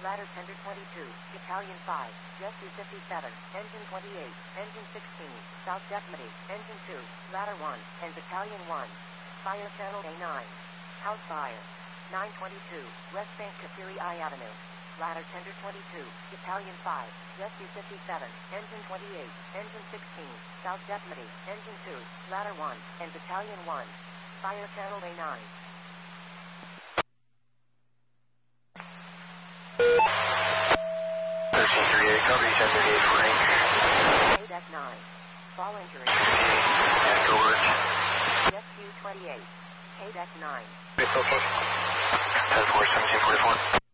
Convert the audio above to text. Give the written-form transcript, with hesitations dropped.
Ladder Tender 22, Battalion 5, Rescue 57, Engine 28, Engine 16, South Deputy, Engine 2, Ladder 1, and Battalion 1. Fire Channel A9. House fire. 922, West St. Kateri I Avenue. Ladder Tender 22, Battalion 5, Rescue 57, Engine 28, Engine 16, South Deputy, Engine 2, Ladder 1, and Battalion 1. Fire Channel A9. 1338, copy, 1038 for range. ADEC 9. Fall injury. Echo Ridge. Rescue 28. ADEC 9. 10-4, 1744.